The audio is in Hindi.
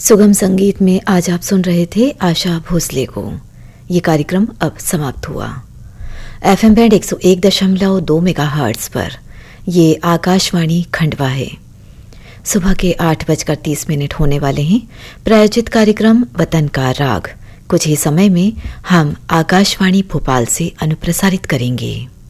सुगम संगीत में आज आप सुन रहे थे आशा भोसले को। ये कार्यक्रम अब समाप्त हुआ। एफएम बैंड 101.2 मेगाहर्ट्ज पर ये आकाशवाणी खंडवा है। सुबह के 8:30 होने वाले हैं। प्रायोजित कार्यक्रम वतन का राग कुछ ही समय में हम आकाशवाणी भोपाल से अनुप्रसारित करेंगे।